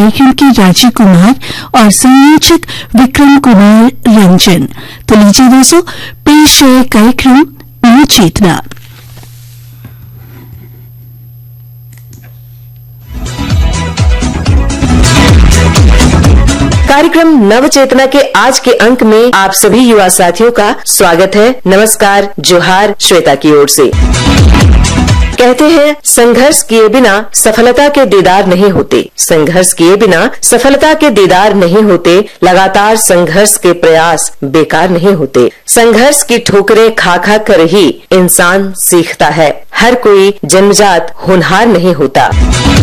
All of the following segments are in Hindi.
कार्यक्रम के राजीव कुमार और संयोजक विक्रम कुमार रंजन। तो लीजिए दोस्तों, पेश है कार्यक्रम नव चेतना। कार्यक्रम नव चेतना के आज के अंक में आप सभी युवा साथियों का स्वागत है। नमस्कार, जोहार श्वेता की ओर से। कहते हैं संघर्ष किए बिना सफलता के दीदार नहीं होते, संघर्ष किए बिना सफलता के दीदार नहीं होते, लगातार संघर्ष के प्रयास बेकार नहीं होते, संघर्ष की ठोकरें खा खा कर ही इंसान सीखता है, हर कोई जन्मजात होनहार नहीं होता।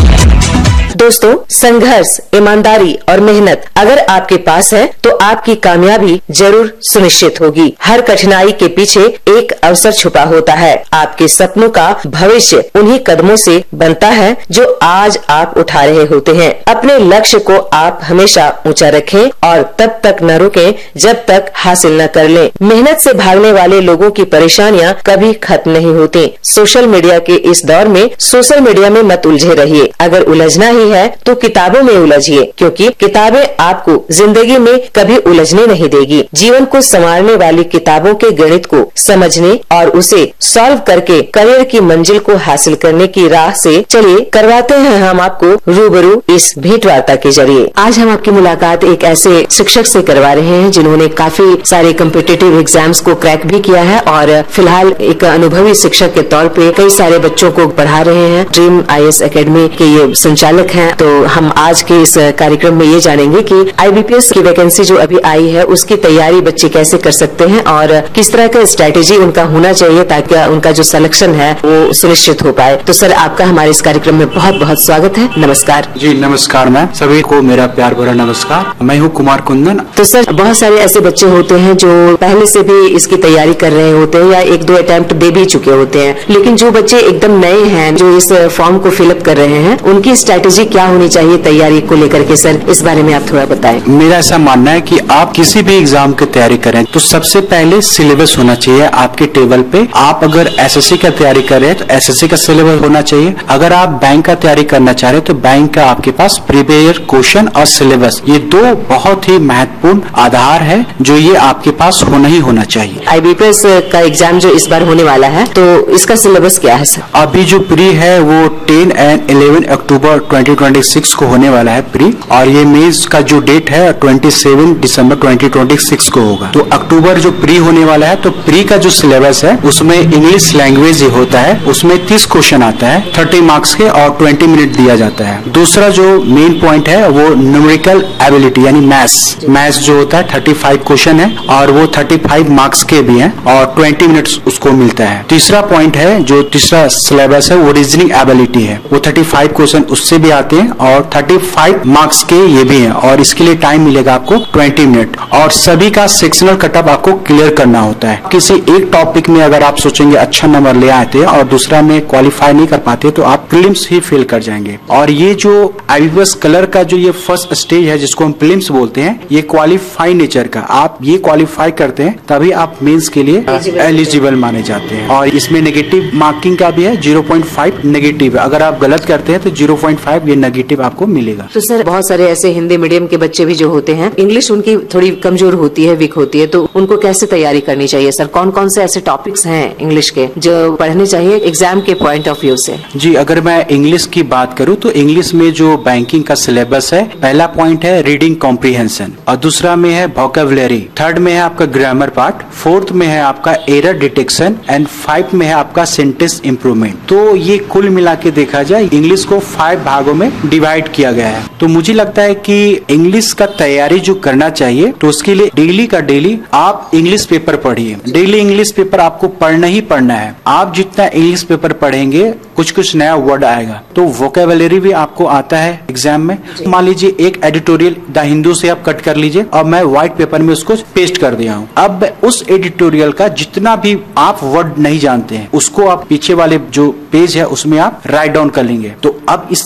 दोस्तों, संघर्ष, ईमानदारी और मेहनत अगर आपके पास है तो आपकी कामयाबी जरूर सुनिश्चित होगी। हर कठिनाई के पीछे एक अवसर छुपा होता है। आपके सपनों का भविष्य उन्हीं कदमों से बनता है जो आज आप उठा रहे होते हैं। अपने लक्ष्य को आप हमेशा ऊंचा रखें और तब तक न रुकें जब तक हासिल न कर लें। मेहनत से भागने वाले लोगों की परेशानियां कभी खत्म नहीं होती। सोशल मीडिया के इस दौर में सोशल मीडिया में मत उलझे रहिए। अगर उलझना ही है तो किताबों में उलझिए, क्योंकि किताबें आपको जिंदगी में कभी उलझने नहीं देगी। जीवन को संवारने वाली किताबों के गणित को समझने और उसे सॉल्व करके करियर की मंजिल को हासिल करने की राह से चलिए करवाते हैं हम आपको रूबरू इस भेंट वार्ता के जरिए। आज हम आपकी मुलाकात एक ऐसे शिक्षक से करवा रहे हैं जिन्होंने काफी सारे कॉम्पिटिटिव एग्जाम्स को क्रैक भी किया है और फिलहाल एक अनुभवी शिक्षक के तौर पे कई सारे बच्चों को पढ़ा रहे हैं। ड्रीम IAS एकेडमी के ये संचालक हैं। तो हम आज के इस कार्यक्रम में ये जानेंगे कि IBPS की वैकेंसी जो अभी आई है उसकी तैयारी बच्चे कैसे कर सकते हैं और किस तरह का स्ट्रेटेजी उनका होना चाहिए ताकि उनका जो सिलेक्शन है वो सुनिश्चित हो पाए। तो सर, आपका हमारे इस कार्यक्रम में बहुत बहुत स्वागत है। नमस्कार। जी नमस्कार मैम, सभी को मेरा प्यार भरा नमस्कार। मैं हूँ कुमार कुंदन। तो सर, बहुत सारे ऐसे बच्चे होते हैं जो पहले से भी इसकी तैयारी कर रहे होते हैं या एक दो अटेम्प्ट दे भी चुके होते हैं, लेकिन जो बच्चे एकदम नए हैं जो इस फॉर्म को फिलअप कर रहे हैं, उनकी स्ट्रेटेजी क्या होनी चाहिए तैयारी को लेकर के? सर, इस बारे में आप थोड़ा बताएं। मेरा ऐसा मानना है कि आप किसी भी एग्जाम की तैयारी करें तो सबसे पहले सिलेबस होना चाहिए आपके टेबल पे। आप अगर SSC का तैयारी कर रहे हैं तो SSC का सिलेबस होना चाहिए। अगर आप बैंक का तैयारी करना चाह रहे हैं तो बैंक का आपके पास प्रीवियस क्वेश्चन और सिलेबस, ये दो बहुत ही महत्वपूर्ण आधार है जो ये आपके पास होना ही होना चाहिए। IBPS का एग्जाम जो इस बार होने वाला है तो इसका सिलेबस क्या है सर? अभी जो प्री है वो 10 और 11 अक्टूबर 2026 को होने वाला है प्री, और ये मेंस का जो डेट है 27 दिसंबर 2026 को होगा। तो अक्टूबर जो प्री होने वाला है, तो प्री का जो सिलेबस है उसमें इंग्लिश लैंग्वेज ही होता है। उसमें 30 क्वेश्चन आता है 30 मार्क्स के और 20 मिनट दिया जाता है। दूसरा जो मेन पॉइंट है वो न्यूमेरिकल एबिलिटी यानी मैथ्स जो होता है 35 क्वेश्चन है और वो 35 मार्क्स के भी हैं और 20 मिनट्स उसको मिलता है। तीसरा पॉइंट है, जो तीसरा सिलेबस है वो रीजनिंग एबिलिटी है, वो 35 क्वेश्चन उससे भी आते हैं और 35 मार्क्स के ये भी हैं और इसके लिए टाइम मिलेगा आपको 20 मिनट। और सभी का सेक्शनल कटअप आपको क्लियर करना होता है। किसी एक टॉपिक में अगर आप सोचेंगे अच्छा नंबर ले आते हैं और दूसरा में क्वालिफाई नहीं कर पाते तो आप प्रीलिम्स ही फेल कर जाएंगे। और ये जो IBPS कलर का जो ये फर्स्ट स्टेज है जिसको हम प्रीलिम्स बोलते हैं, ये क्वालिफाई नेचर का, आप ये क्वालिफाई करते हैं तभी आप मेंस के लिए एलिजिबल माने जाते हैं। और इसमें नेगेटिव मार्किंग का भी है, 0.5 नेगेटिव है। अगर आप गलत करते हैं तो 0.5 ये नेगेटिव आपको मिलेगा। तो सर, बहुत सारे ऐसे हिंदी मीडियम के बच्चे भी जो होते हैं, इंग्लिश उनकी थोड़ी कमजोर होती है, वीक होती है, तो उनको कैसे तैयारी करनी चाहिए सर? कौन कौन से ऐसे टॉपिक्स हैं इंग्लिश के जो पढ़ने चाहिए एग्जाम के पॉइंट ऑफ व्यू से? जी, अगर मैं इंग्लिश की बात करूं तो इंग्लिश में जो बैंकिंग का सिलेबस है, पहला पॉइंट है रीडिंग कॉम्प्रिहेंशन और दूसरा में है वोकैबुलरी, थर्ड में है आपका ग्रामर पार्ट, फोर्थ में है आपका एरर डिटेक्शन एंड 5 में है आपका सेंटेंस इंप्रूवमेंट। तो ये कुल मिला के देखा जाए इंग्लिश को 5 भागों में डिवाइड किया गया है। तो मुझे लगता है कि इंग्लिश का तैयारी जो करना चाहिए तो उसके लिए डेली का डेली आप इंग्लिश पेपर पढ़िए। डेली इंग्लिश पेपर आपको पढ़ना ही पढ़ना है। आप जितना इंग्लिश पेपर पढ़ेंगे कुछ कुछ नया वर्ड आएगा। तो वोकैबुलरी भी आपको आता है एग्जाम में। मान लीजिए एक एडिटोरियल द हिंदू से आप कट कर लीजिए और मैं व्हाइट पेपर में उसको पेस्ट कर दिया हूँ। अब उस एडिटोरियल का जितना भी आप वर्ड नहीं जानते हैं उसको आप पीछे वाले जो पेज है उसमें आप राइट डाउन कर लेंगे। तो अब इससे क्या पता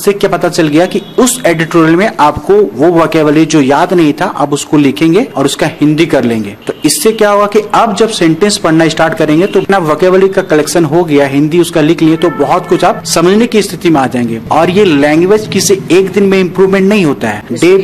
पता चल गया कि उस एडिटोरियल में आपको वो वोकैबुलरी जो याद नहीं था आप उसको लिखेंगे और उसका हिंदी कर लेंगे। तो इससे क्या होगा कि अब जब सेंटेंस पढ़ना स्टार्ट करेंगे तो अपना वोकैबुलरी का कलेक्शन हो गया, हिंदी उसका लिख लिए तो बहुत कुछ आप समझने की स्थिति में आ जाएंगे। और ये लैंग्वेज किसी एक दिन में इम्प्रूवमेंट नहीं होता है, डे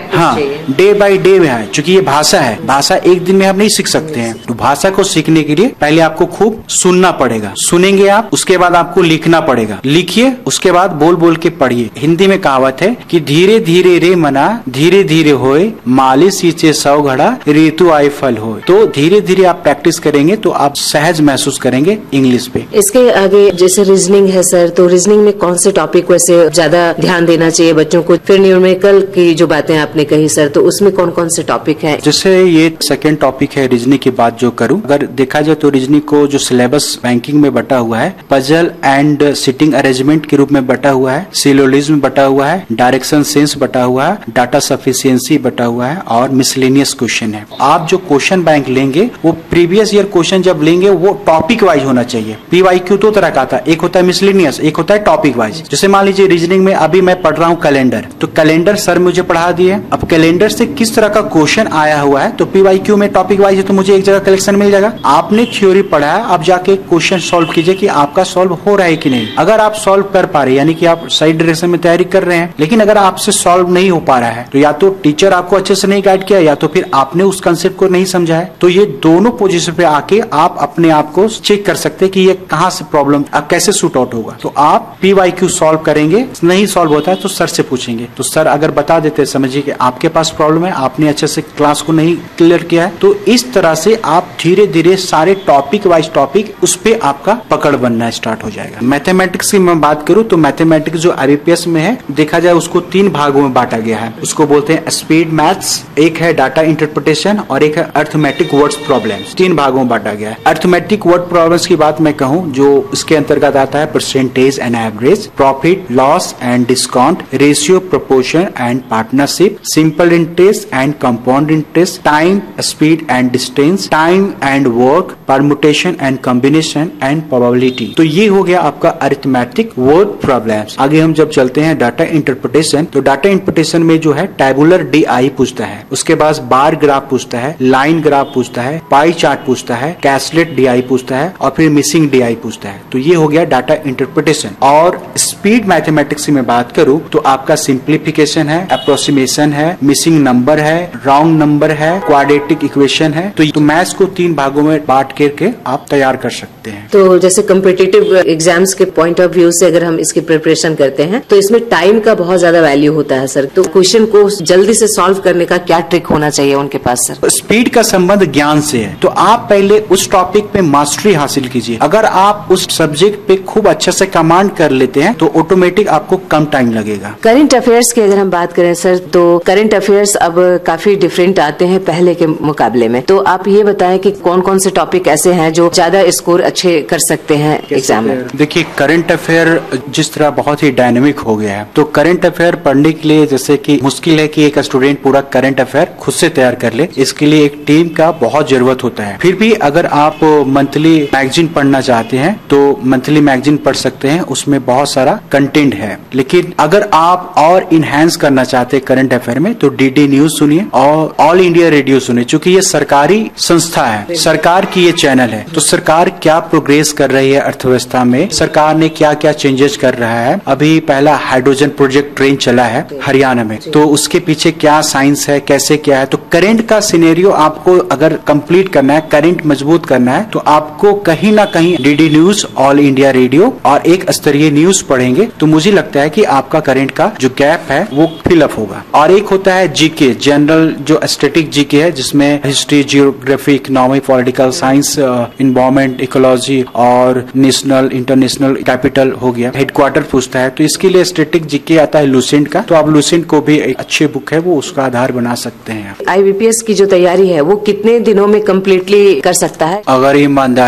बाय डे में है। चूंकि ये भाषा है, भाषा एक दिन में आप नहीं सीख सकते हैं। तो भाषा को सीखने के लिए पहले आपको खूब सुनना पड़ेगा, सुनेंगे आप, उसके बाद आपको लिखना पड़ेगा, लिखिए, उसके बाद बोल बोल के पढ़िए। हिंदी में कहावत है कि धीरे धीरे रे मना धीरे धीरे होए, मालिश सींचे 100 घड़ा ऋतु आए फल होए। तो धीरे धीरे आप प्रैक्टिस करेंगे तो आप सहज महसूस करेंगे इंग्लिश पे। इसके आगे जैसे रीजनिंग है सर, तो रीजनिंग में कौन से टॉपिक वैसे ज्यादा ध्यान देना चाहिए बच्चों को? फिर न्यूमेरिकल की जो बातें आपने कही सर, तो उसमें कौन कौन से टॉपिक है? जैसे ये सेकंड टॉपिक है रीजनिंग की बात जो करूं, अगर देखा जाए तो रीजनिंग को जो सिलेबस बैंकिंग में बटा हुआ है, पजल एंड सिटिंग अरेंजमेंट के रूप में बटा हुआ है, सिलोजिज्म बटा हुआ है, डायरेक्शन सेंस बटा हुआ है, डाटा सफिशिएंसी बटा हुआ है और मिसलेनियस क्वेश्चन है। आप जो क्वेश्चन बैंक लेंगे वो प्रीवियस ईयर क्वेश्चन जब लेंगे वो टॉपिक वाइज होना चाहिए। PYQ दो तरह का आता है, एक होता है मिसलेनियस, एक होता है टॉपिक वाइज। जैसे मान लीजिए रीजनिंग में अभी मैं पढ़ रहा हूँ कैलेंडर, तो कैलेंडर सर मुझे पढ़ा दिए, अब कैलेंडर से किस तरह का क्वेश्चन आया हुआ है तो PYQ में टॉपिक वाइज है तो मुझे एक जगह कलेक्शन मिल जाएगा। आपने थ्योरी पढ़ा है, अब जाके क्वेश्चन सॉल्व कीजिए कि आपका सॉल्व हो रहा है कि नहीं। अगर आप सॉल्व कर पा रहे यानी कि आप सही डायरेक्शन में तैयारी कर रहे हैं, लेकिन अगर आपसे सॉल्व नहीं हो पा रहा है तो या तो टीचर आपको अच्छे से नहीं गाइड किया या तो फिर आपने उस कंसेप्ट को नहीं समझा है। तो ये दोनों पोजीशन पे आके आप अपने आप को चेक कर सकते हैं कि ये कहाँ से प्रॉब्लम अब कैसे शूट आउट होगा। तो आप PYQ सॉल्व करेंगे, नहीं सॉल्व होता है तो सर से पूछेंगे, तो सर अगर बता देते समझिए कि आपके पास प्रॉब्लम है, आपने अच्छे से क्लास को नहीं क्लियर किया है। तो इस तरह से आप धीरे धीरे सारे टॉपिक वाइज टॉपिक उस पे आपका पकड़ बनना स्टार्ट हो जाएगा। मैथमेटिक्स की मैं बात करूं तो मैथमेटिक्स जो IBPS में है देखा जाए उसको 3 भागों में बांटा गया है। उसको बोलते हैं स्पीड मैथ्स, एक है डाटा इंटरप्रिटेशन और एक है अर्थमेटिक वर्ड्स प्रॉब्लम्स। 3 भागों में बांटा गया है। अर्थमेटिक वर्ड प्रॉब्लम्स की बात मैं कहूं जो इसके अंतर्गत आता है percentage and average, profit loss and discount, ratio proportion and partnership, simple interest and compound interest, time speed and distance, time and work, permutation and combination and probability. तो ये हो गया आपका अरिथमेटिक वर्ड प्रॉब्लम्स। आगे हम जब चलते हैं डाटा इंटरप्रिटेशन, तो डाटा इंटरप्रिटेशन में जो है टेबुलर DI पूछता है, उसके बाद बार ग्राफ पूछता है, लाइन ग्राफ पूछता है, पाई चार्ट पूछता है, कैसलेट DI पूछता है और फिर मिसिंग DI पूछता है। तो ये हो गया डाटा इंटरप्रिटेशन। और स्पीड मैथमेटिक्स में बात करूं तो आपका सिंप्लीफिकेशन है, अप्रोक्सीमेशन है, मिसिंग नंबर है, रॉन्ग नंबर है, क्वाड्रेटिक इक्वेशन है। तो मैथ्स को 3 भागों में बांट करके आप तैयार कर सकते हैं। तो जैसे कम्पिटिटिव एग्जाम्स के पॉइंट ऑफ व्यू से अगर हम इसकी प्रिपरेशन करते हैं तो इसमें टाइम का बहुत ज्यादा वैल्यू होता है सर। तो क्वेश्चन को जल्दी से सॉल्व करने का क्या ट्रिक होना चाहिए उनके पास सर? स्पीड का संबंध ज्ञान से है, तो आप पहले उस टॉपिक पे मास्टरी हासिल कीजिए। अगर आप उस सब्जेक्ट पे खूब अच्छे से कमांड कर लेते हैं तो ऑटोमेटिक आपको कम टाइम लगेगा। करंट अफेयर्स की अगर हम बात करें सर, तो करंट अफेयर्स अब काफी डिफरेंट आते हैं पहले के मुकाबले में। तो आप ये बताएं कि कौन कौन से टॉपिक ऐसे हैं जो ज्यादा स्कोर अच्छे कर सकते हैं एग्जाम में? देखिए करंट अफेयर जिस तरह बहुत ही डायनेमिक हो गया है, तो करंट अफेयर पढ़ने के लिए जैसे कि मुश्किल है कि एक स्टूडेंट पूरा करंट अफेयर खुद से तैयार कर ले। इसके लिए एक टीम का बहुत जरूरत होता है। फिर भी अगर आप मंथली मैगजीन पढ़ना चाहते हैं तो मंथली मैगजीन पढ़ सकते हैं, उसमें बहुत सारा कंटेंट है। लेकिन अगर आप और इनहेंस करना चाहते हैं करंट अफेयर में तो DD न्यूज सुनिए और ऑल इंडिया रेडियो सुनिए। चूंकि ये सरकारी संस्था है, सरकार की ये चैनल है, तो सरकार क्या प्रोग्रेस कर रही है अर्थव्यवस्था में, सरकार ने क्या क्या चेंजेस कर रहा है। अभी पहला हाइड्रोजन प्रोजेक्ट ट्रेन चला है हरियाणा में, तो उसके पीछे क्या साइंस है, कैसे क्या है। तो करंट का सिनेरियो आपको अगर कंप्लीट करना है, करंट मजबूत करना है, तो आपको कहीं ना कहीं DD news, all India radio और एक स्तरीय न्यूज पढ़ेंगे तो मुझे लगता है कि आपका करंट का जो गैप है वो फिलअप होगा। और एक होता है GK, जनरल जो स्टैटिक GK है, जिसमें history, geography, economy, political science, environment, ecology और नेशनल इंटरनेशनल कैपिटल हो गया, हेडक्वार्टर पूछता है। तो इसके लिए स्टैटिक GK आता है लुसेंट का, तो आप लुसेंट को भी एक अच्छी बुक है वो उसका आधार बना सकते हैं। IBPS की जो तैयारी है वो कितने दिनों में कम्प्लीटली कर सकता है? अगर ईमानदारी से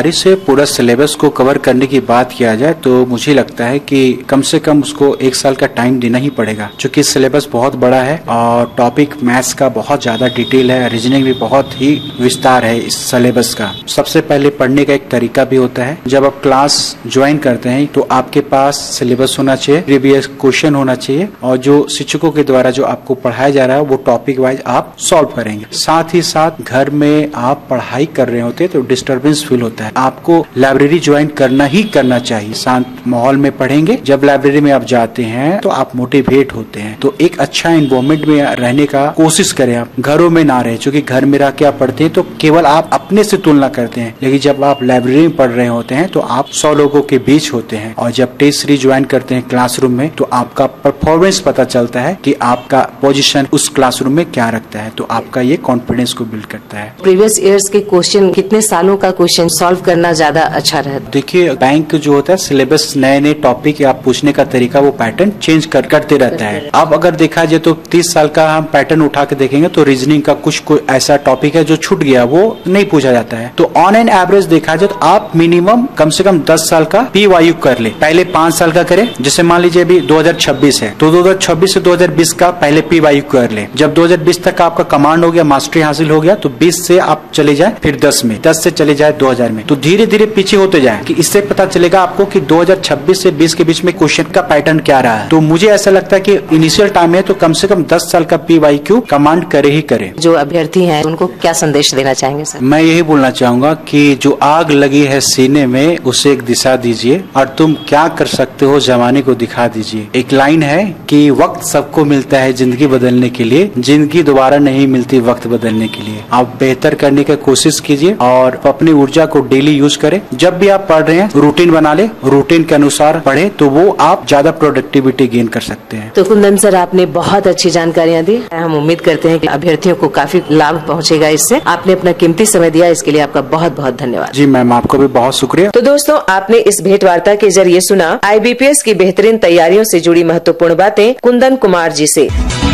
पूरा सिलेबस को कवर करने की बात किया जाए तो मुझे लगता है कि कम से कम उसको 1 साल का टाइम देना ही पड़ेगा, क्योंकि सिलेबस बहुत बड़ा है और टॉपिक मैथ्स का बहुत ज्यादा डिटेल है, रीजनिंग भी बहुत ही विस्तार है इस सिलेबस का। सबसे पहले पढ़ने का एक तरीका भी होता है। जब आप क्लास ज्वाइन करते हैं तो आपके पास सिलेबस होना चाहिए, प्रीवियस क्वेश्चन होना चाहिए और जो शिक्षकों के द्वारा जो आपको पढ़ाया जा रहा है वो टॉपिक वाइज आप सॉल्व करेंगे। साथ ही साथ घर में आप पढ़ाई कर रहे होते हैं तो डिस्टर्बेंस फील होता है। आपको लाइब्रेरी ज्वाइन करना ही करना चाहिए। शांत माहौल में पढ़ेंगे। जब लाइब्रेरी में आप जाते हैं तो आप मोटिवेट होते हैं। तो एक अच्छा एनवायरमेंट में रहने का कोशिश करें। आप घरों में ना रहे, क्योंकि घर में रह के आप पढ़ते हैं तो केवल आप अपने से तुलना करते हैं, लेकिन जब आप लाइब्रेरी में पढ़ रहे होते हैं तो आप 100 लोगों के बीच होते हैं और जब टेस्ट सीरीज ज्वाइन करते हैं क्लासरूम में तो आपका परफॉर्मेंस पता चलता है कि आपका पोजीशन उस क्लासरूम में क्या रखता है। तो आपका ये कॉन्फिडेंस को बिल्ड करता है। प्रीवियस ईयर्स के क्वेश्चन, कितने सालों का क्वेश्चन सॉल्व करना ज्यादा अच्छा रहता है? देखिए, बैंक जो होता है सिलेबस नए नए टॉपिक या पूछने का तरीका वो पैटर्न चेंज करते रहता है। अब अगर देखा जाए तो 30 साल का हम पैटर्न उठा के देखेंगे तो रीजनिंग का कुछ कोई ऐसा टॉपिक है जो छूट गया, वो नहीं पूछा जाता है। तो ऑन एन एवरेज देखा जाए तो आप मिनिमम कम से कम 10 साल का PYU कर ले। पहले 5 साल का करें, जैसे मान लीजिए अभी 2026 है तो 2026 से 2020 का पहले PYU कर ले। जब 2020 तक आपका कमांड हो गया, मास्टरी हासिल हो गया तो 20 से आप चले जाए फिर 10 में, 10 से चले जाए 2000 में, तो धीरे धीरे पीछे होते जाए कि इससे पता चलेगा आपको कि 2026 से 20 के बीच में क्वेश्चन का पैटर्न क्या रहा है। तो मुझे ऐसा लगता है कि इनिशियल टाइम है तो कम से कम 10 साल का PYQ कमांड करे ही करे। जो अभ्यर्थी हैं उनको क्या संदेश देना चाहेंगे सर? मैं यही बोलना चाहूंगा कि जो आग लगी है सीने में उसे एक दिशा दीजिए और तुम क्या कर सकते हो जमाने को दिखा दीजिए। एक लाइन है कि वक्त सबको मिलता है जिंदगी बदलने के लिए, जिंदगी दोबारा नहीं मिलती वक्त बदलने के लिए। आप बेहतर करने की कोशिश कीजिए और अपनी ऊर्जा को डेली यूज करें। जब भी आप पढ़ रहे हैं रूटीन बना ले, रूटीन के अनुसार पढ़े तो वो आप ज्यादा प्रोडक्टिविटी गेन कर सकते हैं। तो कुंदन सर, आपने बहुत अच्छी जानकारियां दी। हम उम्मीद करते हैं कि अभ्यर्थियों को काफी लाभ पहुंचेगा इससे। आपने अपना कीमती समय दिया, इसके लिए आपका बहुत बहुत धन्यवाद। जी मैम, आपको भी बहुत शुक्रिया। तो दोस्तों, आपने इस भेंट वार्ता के जरिए सुना IBPS की बेहतरीन तैयारियों से जुड़ी महत्वपूर्ण बातें कुंदन कुमार जी से।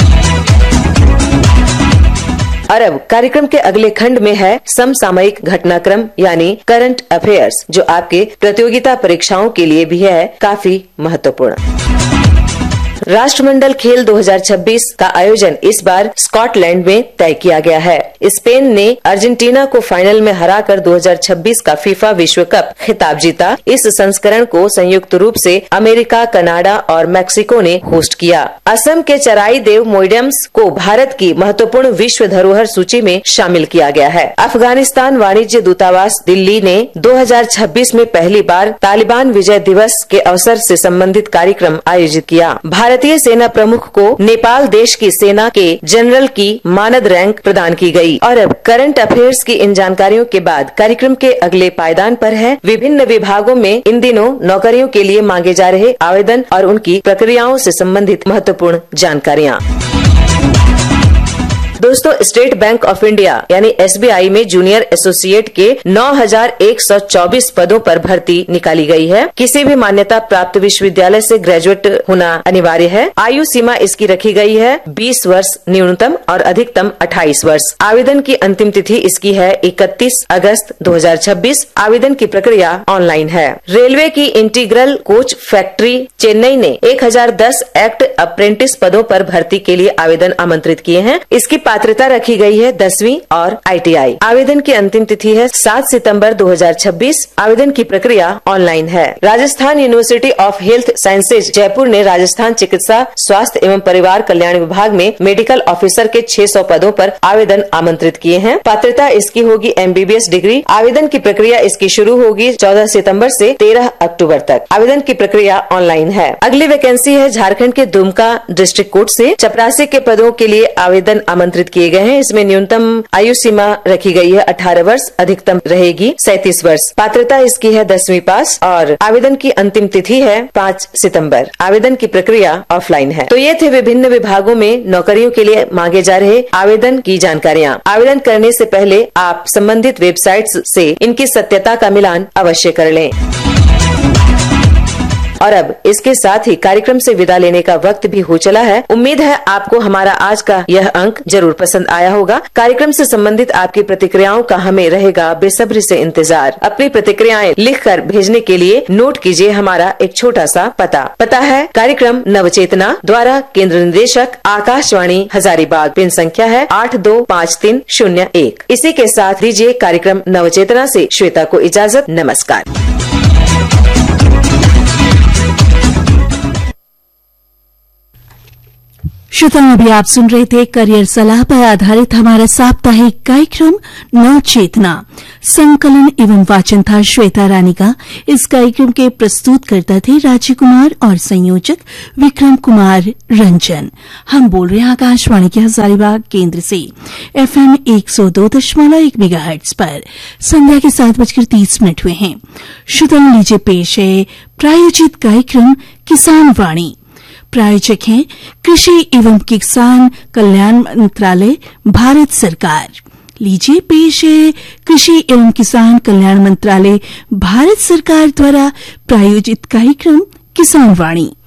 और अब कार्यक्रम के अगले खंड में है समसामयिक घटनाक्रम यानी करंट अफेयर्स, जो आपके प्रतियोगिता परीक्षाओं के लिए भी है काफी महत्वपूर्ण। राष्ट्रमंडल खेल 2026 का आयोजन इस बार स्कॉटलैंड में तय किया गया है। स्पेन ने अर्जेंटीना को फाइनल में हराकर 2026 का फीफा विश्व कप खिताब जीता। इस संस्करण को संयुक्त रूप से अमेरिका, कनाडा और मैक्सिको ने होस्ट किया। असम के चराई देव म्यूजियम्स को भारत की महत्वपूर्ण विश्व धरोहर सूची में शामिल किया गया है। अफगानिस्तान वाणिज्य दूतावास दिल्ली ने 2026 में पहली बार तालिबान विजय दिवस के अवसर से संबंधित कार्यक्रम आयोजित किया। भारतीय सेना प्रमुख को नेपाल देश की सेना के जनरल की मानद रैंक प्रदान की गई। और अब करंट अफेयर्स की इन जानकारियों के बाद कार्यक्रम के अगले पायदान पर है विभिन्न विभागों में इन दिनों नौकरियों के लिए मांगे जा रहे आवेदन और उनकी प्रक्रियाओं से संबंधित महत्वपूर्ण जानकारियाँ। दोस्तों, स्टेट बैंक ऑफ इंडिया यानी SBI में जूनियर एसोसिएट के 9,124 पदों पर भर्ती निकाली गई है। किसी भी मान्यता प्राप्त विश्वविद्यालय से ग्रेजुएट होना अनिवार्य है। आयु सीमा इसकी रखी गई है 20 वर्ष न्यूनतम और अधिकतम 28 वर्ष। आवेदन की अंतिम तिथि इसकी है 31 अगस्त 2026। आवेदन की प्रक्रिया ऑनलाइन है। रेलवे की इंटीग्रल कोच फैक्ट्री चेन्नई ने 1010 एक्ट अप्रेंटिस पदों पर भर्ती के लिए आवेदन आमंत्रित किए हैं। इसकी पात्रता रखी गई है 10वीं और ITI। आवेदन की अंतिम तिथि है 7 सितंबर 2026। आवेदन की प्रक्रिया ऑनलाइन है। Rajasthan university of health sciences Jaipur ने राजस्थान चिकित्सा स्वास्थ्य एवं परिवार कल्याण विभाग में मेडिकल ऑफिसर के 600 पदों पर आवेदन आमंत्रित किए हैं। पात्रता इसकी होगी MBBS डिग्री। आवेदन की प्रक्रिया इसकी शुरू होगी 14 सितंबर से 13 अक्टूबर तक। आवेदन की प्रक्रिया ऑनलाइन है। अगली वैकेंसी है झारखंड के दुमका डिस्ट्रिक्ट कोर्ट से। चपरासी के पदों के लिए आवेदन आमंत्रित किए गए हैं। इसमें न्यूनतम आयु सीमा रखी गई है 18 वर्ष, अधिकतम रहेगी 37 वर्ष। पात्रता इसकी है 10वीं पास और आवेदन की अंतिम तिथि है 5 सितंबर। आवेदन की प्रक्रिया ऑफलाइन है। तो ये थे विभिन्न विभागों में नौकरियों के लिए मांगे जा रहे आवेदन की जानकारियाँ। आवेदन करने से पहले आप संबंधित वेबसाइट्स से इनकी सत्यता का मिलान अवश्य कर लें। और अब इसके साथ ही कार्यक्रम से विदा लेने का वक्त भी हो चला है। उम्मीद है आपको हमारा आज का यह अंक जरूर पसंद आया होगा। कार्यक्रम से संबंधित आपकी प्रतिक्रियाओं का हमें रहेगा बेसब्री से इंतजार। अपनी प्रतिक्रियाएं लिखकर भेजने के लिए नोट कीजिए हमारा एक छोटा सा पता है कार्यक्रम नवचेतना द्वारा केंद्र निदेशक आकाशवाणी हजारीबाग। पिन संख्या है 825301। इसी के साथ दीजिए कार्यक्रम नवचेतना से श्वेता को इजाजत। नमस्कार। श्रोताओं, अभी आप सुन रहे थे करियर सलाह पर आधारित हमारा साप्ताहिक कार्यक्रम नवचेतना। संकलन एवं वाचन था श्वेता रानी का। इस कार्यक्रम के प्रस्तुतकर्ता थे राजीव कुमार और संयोजक विक्रम कुमार रंजन। हम बोल रहे हैं आकाशवाणी के हजारीबाग केंद्र से FM 102.1 मेगाहर्ट्ज पर। संध्या के 7:30 हुए हैं। श्रोताओं, लीजिए पेश है प्रायोजित कार्यक्रम किसान वाणी। प्रायोजक हैं कृषि एवं किसान कल्याण मंत्रालय, भारत सरकार। लीजिए पेश है कृषि एवं किसान कल्याण मंत्रालय, भारत सरकार द्वारा प्रायोजित कार्यक्रम किसान वाणी।